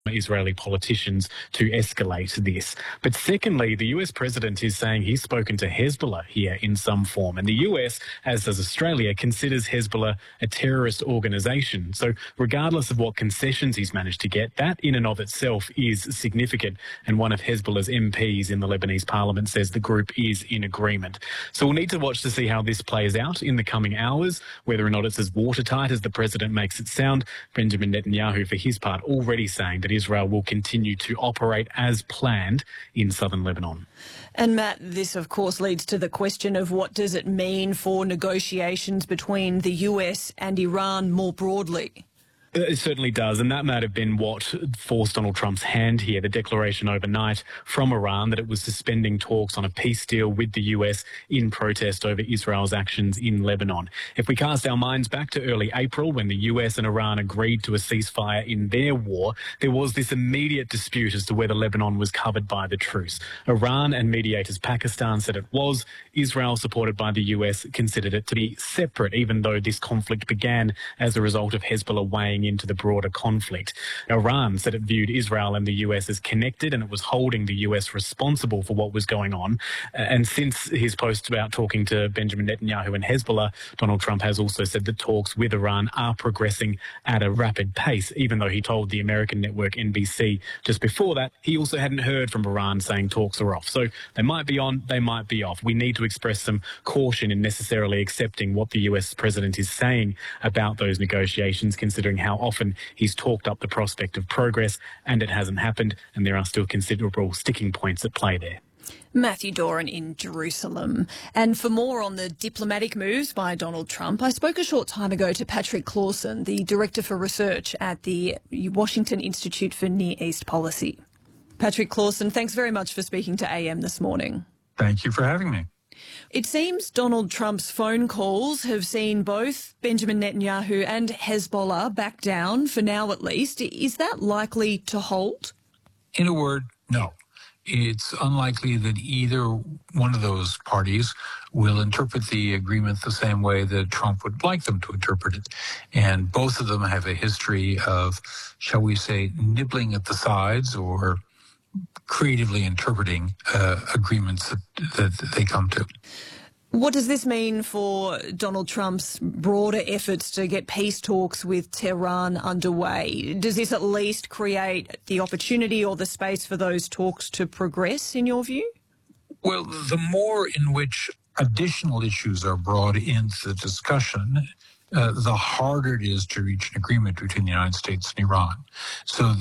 Israeli politicians to escalate this. But secondly, the US president is saying he's spoken to Hezbollah here in some form. And the US, as does Australia, considers Hezbollah a terrorist organisation. So regardless of what concessions he's managed to get, that in and of itself is significant. And one of Hezbollah's MPs in the Lebanese parliament says the group is in agreement. So we'll need to watch to see how this plays out in the coming hours, whether or not it's as watertight as the president makes it sound. Benjamin Netanyahu, for his part, already saying that Israel will continue to operate as planned in southern Lebanon. And Matt, this of course leads to the question of what does it mean for negotiations between the US and Iran more broadly? It certainly does, and that might have been what forced Donald Trump's hand here, the declaration overnight from Iran that it was suspending talks on a peace deal with the US in protest over Israel's actions in Lebanon. If we cast our minds back to early April when the US and Iran agreed to a ceasefire in their war, there was this immediate dispute as to whether Lebanon was covered by the truce. Iran and mediators Pakistan said it was. Israel, supported by the US, considered it to be separate, even though this conflict began as a result of Hezbollah weighing into the broader conflict. Iran said it viewed Israel and the US as connected and it was holding the US responsible for what was going on. And since his post about talking to Benjamin Netanyahu and Hezbollah, Donald Trump has also said that talks with Iran are progressing at a rapid pace, even though he told the American network NBC just before that he also hadn't heard from Iran saying talks are off. So they might be on, they might be off. We need to express some caution in necessarily accepting what the US president is saying about those negotiations, considering how often he's talked up the prospect of progress and it hasn't happened, and there are still considerable sticking points at play there. Matthew Doran in Jerusalem. And for more on the diplomatic moves by Donald Trump, I spoke a short time ago to Patrick Clausen, the Director for Research at the Washington Institute for Near East Policy. Patrick Clausen, thanks very much for speaking to AM this morning. Thank you for having me. It seems Donald Trump's phone calls have seen both Benjamin Netanyahu and Hezbollah back down, for now at least. Is that likely to hold? In a word, no. It's unlikely that either one of those parties will interpret the agreement the same way that Trump would like them to interpret it. And both of them have a history of, shall we say, nibbling at the sides or creatively interpreting agreements that they come to. What does this mean for Donald Trump's broader efforts to get peace talks with Tehran underway? Does this at least create the opportunity or the space for those talks to progress, in your view? Well, the more in which additional issues are brought into the discussion, the harder it is to reach an agreement between the United States and Iran. So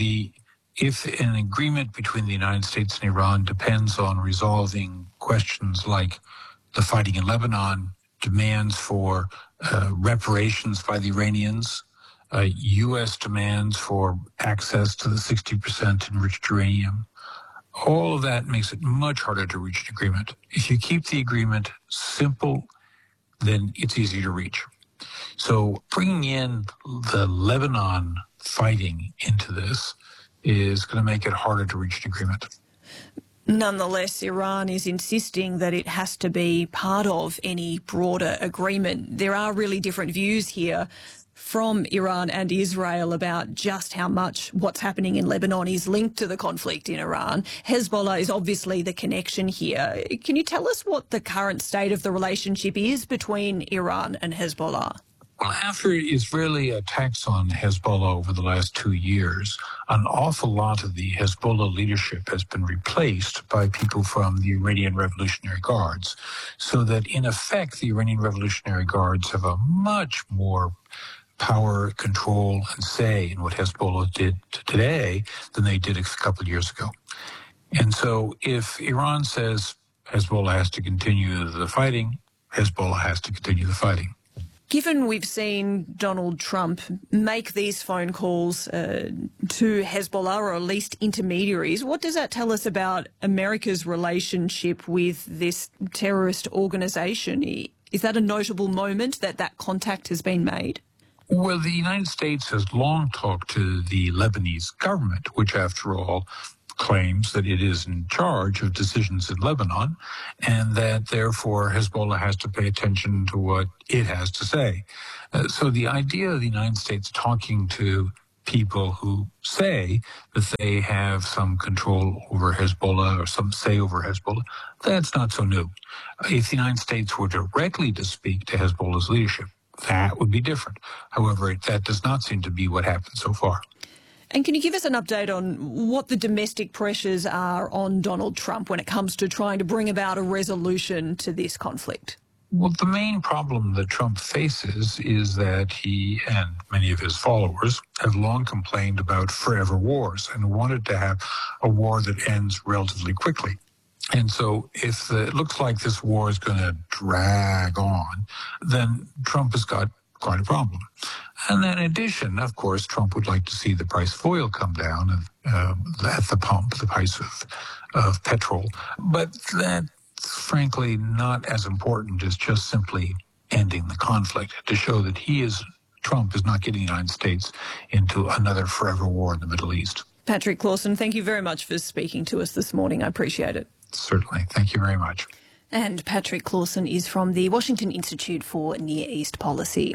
if an agreement between the United States and Iran depends on resolving questions like the fighting in Lebanon, demands for reparations by the Iranians, U.S. demands for access to the 60% enriched uranium, all of that makes it much harder to reach an agreement. If you keep the agreement simple, then it's easy to reach. So bringing in the Lebanon fighting into this is going to make it harder to reach an agreement. Nonetheless, Iran is insisting that it has to be part of any broader agreement. There are really different views here from Iran and Israel about just how much what's happening in Lebanon is linked to the conflict in Iran. Hezbollah is obviously the connection here. Can you tell us what the current state of the relationship is between Iran and Hezbollah? Well, after Israeli attacks on Hezbollah over the last 2 years, an awful lot of the Hezbollah leadership has been replaced by people from the Iranian Revolutionary Guards, so that in effect the Iranian Revolutionary Guards have a much more power, control, and say in what Hezbollah did today than they did a couple of years ago. And so if Iran says Hezbollah has to continue the fighting, Hezbollah has to continue the fighting. Given we've seen Donald Trump make these phone calls to Hezbollah, or at least intermediaries, what does that tell us about America's relationship with this terrorist organisation? Is that a notable moment that contact has been made? Well, the United States has long talked to the Lebanese government, which, after all, claims that it is in charge of decisions in Lebanon, and that therefore Hezbollah has to pay attention to what it has to say. So the idea of the United States talking to people who say that they have some control over Hezbollah or some say over Hezbollah. That's not so new. If the United States were directly to speak to Hezbollah's leadership, that would be different. However, that does not seem to be what happened so far. And can you give us an update on what the domestic pressures are on Donald Trump when it comes to trying to bring about a resolution to this conflict? Well, the main problem that Trump faces is that he and many of his followers have long complained about forever wars and wanted to have a war that ends relatively quickly. And so if it looks like this war is going to drag on, then Trump has got quite a problem. And then in addition, of course, Trump would like to see the price of oil come down at the pump, the price of petrol. But that's frankly not as important as just simply ending the conflict, to show that Trump is not getting the United States into another forever war in the Middle East. Patrick Clausen, thank you very much for speaking to us this morning. I appreciate it. Certainly. Thank you very much. And Patrick Clausen is from the Washington Institute for Near East Policy.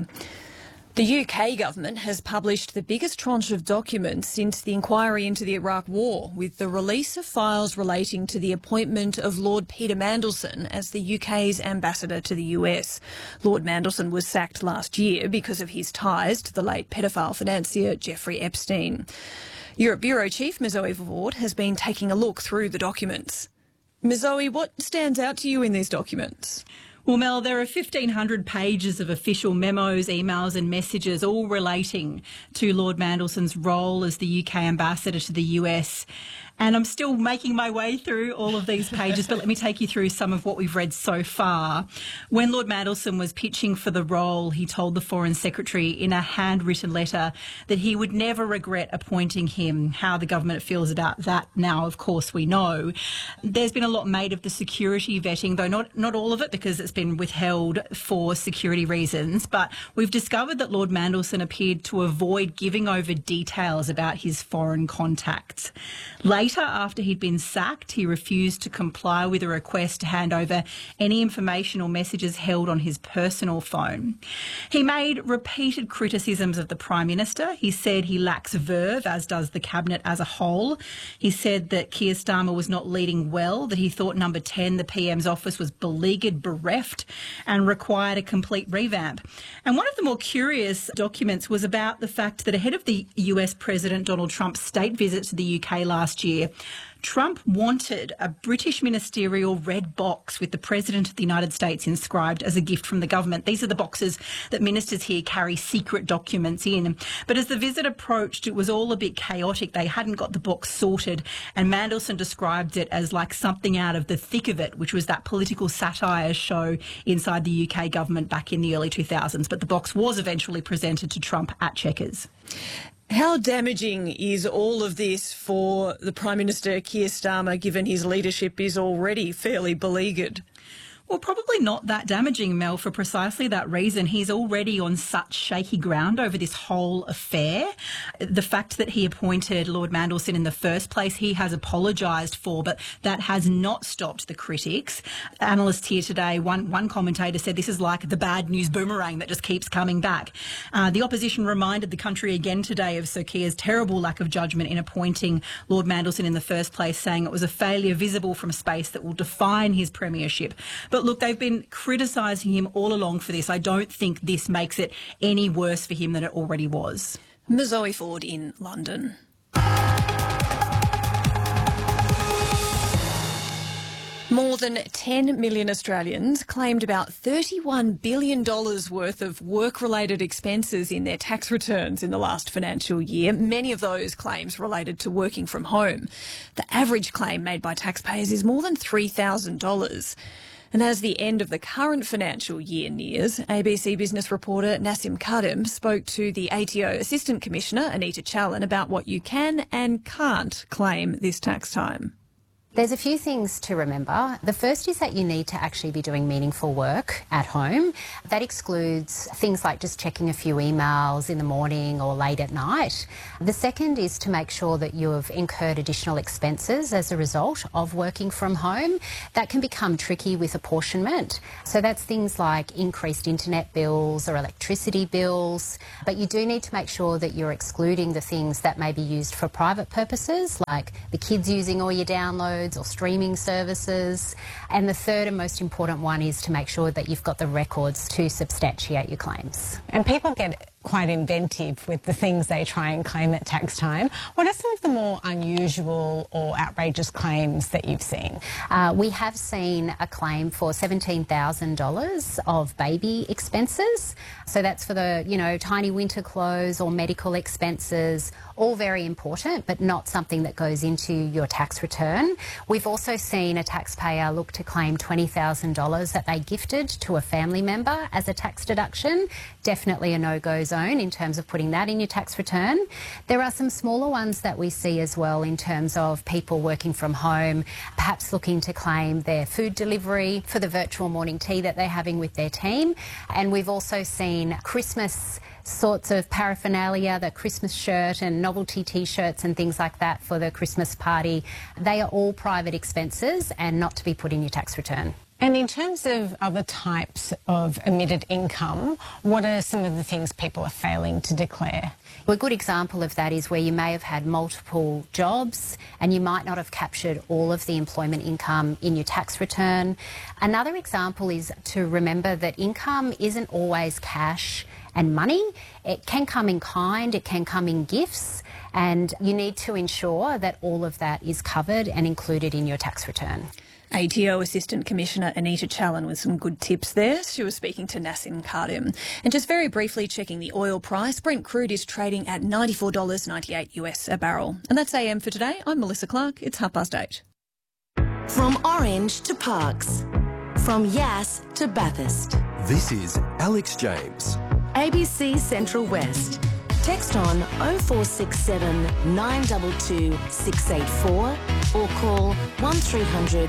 The UK government has published the biggest tranche of documents since the inquiry into the Iraq War, with the release of files relating to the appointment of Lord Peter Mandelson as the UK's ambassador to the US. Lord Mandelson was sacked last year because of his ties to the late pedophile financier Jeffrey Epstein. Europe Bureau Chief Mizoe Vord has been taking a look through the documents. Mizoe, what stands out to you in these documents? Well, Mel, there are 1,500 pages of official memos, emails and messages, all relating to Lord Mandelson's role as the UK ambassador to the US. And I'm still making my way through all of these pages, but let me take you through some of what we've read so far. When Lord Mandelson was pitching for the role, he told the Foreign Secretary in a handwritten letter that he would never regret appointing him. How the government feels about that now, of course, we know. There's been a lot made of the security vetting, though not all of it, because it's been withheld for security reasons. But we've discovered that Lord Mandelson appeared to avoid giving over details about his foreign contacts. Later, after he'd been sacked, he refused to comply with a request to hand over any information or messages held on his personal phone. He made repeated criticisms of the Prime Minister. He said he lacks verve, as does the Cabinet as a whole. He said that Keir Starmer was not leading well, that he thought Number 10, the PM's office, was beleaguered, bereft, and required a complete revamp. And one of the more curious documents was about the fact that ahead of the US President Donald Trump's state visit to the UK last year, Trump wanted a British ministerial red box with the President of the United States inscribed as a gift from the government. These are the boxes that ministers here carry secret documents in. But as the visit approached, it was all a bit chaotic. They hadn't got the box sorted, and Mandelson described it as like something out of The Thick of It, which was that political satire show inside the UK government back in the early 2000s. But the box was eventually presented to Trump at Chequers. How damaging is all of this for the Prime Minister, Keir Starmer, given his leadership is already fairly beleaguered? Well, probably not that damaging, Mel, for precisely that reason. He's already on such shaky ground over this whole affair. The fact that he appointed Lord Mandelson in the first place, he has apologised for, but that has not stopped the critics. Analysts here today, one commentator said this is like the bad news boomerang that just keeps coming back. The opposition reminded the country again today of Sir Keir's terrible lack of judgment in appointing Lord Mandelson in the first place, saying it was a failure visible from space that will define his premiership. But look, they've been criticising him all along for this. I don't think this makes it any worse for him than it already was. Mizoe Ford in London. More than 10 million Australians claimed about $31 billion worth of work-related expenses in their tax returns in the last financial year. Many of those claims related to working from home. The average claim made by taxpayers is more than $3,000. And as the end of the current financial year nears, ABC Business reporter Nassim Kadem spoke to the ATO Assistant Commissioner Anita Challen about what you can and can't claim this tax time. There's a few things to remember. The first is that you need to actually be doing meaningful work at home. That excludes things like just checking a few emails in the morning or late at night. The second is to make sure that you have incurred additional expenses as a result of working from home. That can become tricky with apportionment. So that's things like increased internet bills or electricity bills. But you do need to make sure that you're excluding the things that may be used for private purposes, like the kids using all your downloads or streaming services. And the third and most important one is to make sure that you've got the records to substantiate your claims. And people get quite inventive with the things they try and claim at tax time. What are some of the more unusual or outrageous claims that you've seen? We have seen a claim for $17,000 of baby expenses. So that's for the, tiny winter clothes or medical expenses, all very important, but not something that goes into your tax return. We've also seen a taxpayer look to claim $20,000 that they gifted to a family member as a tax deduction. Definitely a no-go zone in terms of putting that in your tax return. There are some smaller ones that we see as well in terms of people working from home, perhaps looking to claim their food delivery for the virtual morning tea that they're having with their team. And we've also seen Christmas sorts of paraphernalia, the Christmas shirt and novelty T-shirts and things like that for the Christmas party. They are all private expenses and not to be put in your tax return. And in terms of other types of omitted income, what are some of the things people are failing to declare? Well, a good example of that is where you may have had multiple jobs and you might not have captured all of the employment income in your tax return. Another example is to remember that income isn't always cash and money. It can come in kind, it can come in gifts, and you need to ensure that all of that is covered and included in your tax return. ATO Assistant Commissioner Anita Challen with some good tips there. She was speaking to Nassim Khadim. And just very briefly checking the oil price, Brent crude is trading at $94.98 US a barrel. And that's AM for today. I'm Melissa Clark. It's 8:30. From Orange to Parkes, from Yass to Bathurst. This is Alex James. ABC Central West. Text on 0467 922 684 or call 1300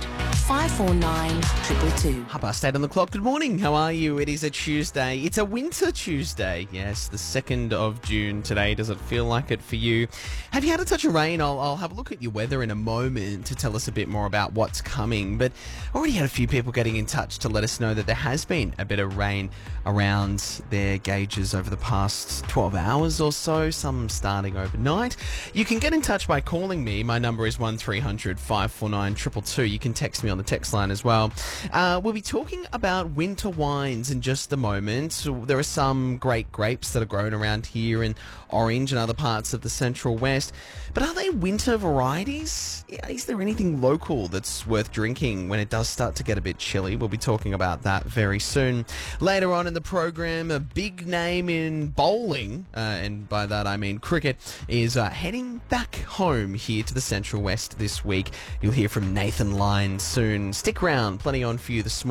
549 222. 8:30 on the clock. Good morning. How are you? It is a Tuesday. It's a winter Tuesday. Yes, the 2nd of June today. Does it feel like it for you? Have you had a touch of rain? I'll have a look at your weather in a moment to tell us a bit more about what's coming. But I already had a few people getting in touch to let us know that there has been a bit of rain around their gauges over the past 12 hours or so, some starting overnight. You can get in touch by calling me. My number is 1300 549 222. You can text me on the text line as well. We'll be talking about winter wines in just a moment. There are some great grapes that are grown around here in Orange and other parts of the Central West. But are they winter varieties? Is there anything local that's worth drinking when it does start to get a bit chilly? We'll be talking about that very soon. Later on in the program, a big name in bowling, and by that I mean cricket, is heading back home here to the Central West this week. You'll hear from Nathan Lyons soon. Stick around, plenty on for you this morning.